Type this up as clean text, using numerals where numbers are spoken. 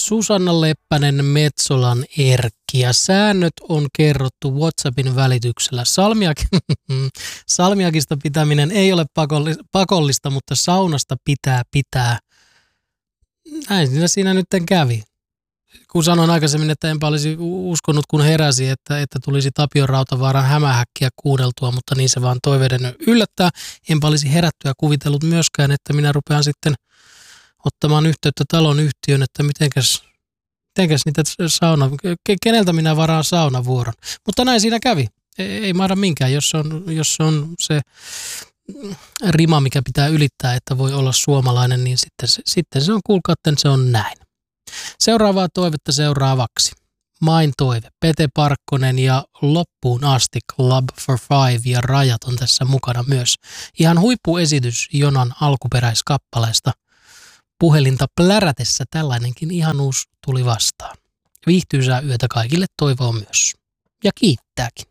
Susanna Leppänen, Metsolan Erkki, ja säännöt on kerrottu WhatsAppin välityksellä. Salmiakista pitäminen ei ole pakollista, mutta saunasta pitää. Näin siinä nyt kävi. Kun sanoin aikaisemmin, että enpä olisi uskonut, kun heräsi, että tulisi Tapio Rautavaaran hämähäkkiä kuunneltua, mutta niin se vaan toiveiden yllättää. Enpä olisi herättyä kuvitellut myöskään, että minä rupean sitten ottamaan yhteyttä talon yhtiön, että mitenkäs niitä keneltä minä varaan saunavuoron. Mutta näin siinä kävi. Ei mahda minkään, jos se on se rima, mikä pitää ylittää, että voi olla suomalainen, niin sitten se on, kuulkaatten, se on näin. Seuraavaa toivetta seuraavaksi. Main toive, Pete Parkkonen ja loppuun asti Club for Five ja Rajat on tässä mukana myös. Ihan huippuesitys Jonan alkuperäiskappaleesta. Puhelinta plärätessä tällainenkin ihanuus tuli vastaan. Viihtyisää yötä kaikille toivoo myös. Ja kiittääkin.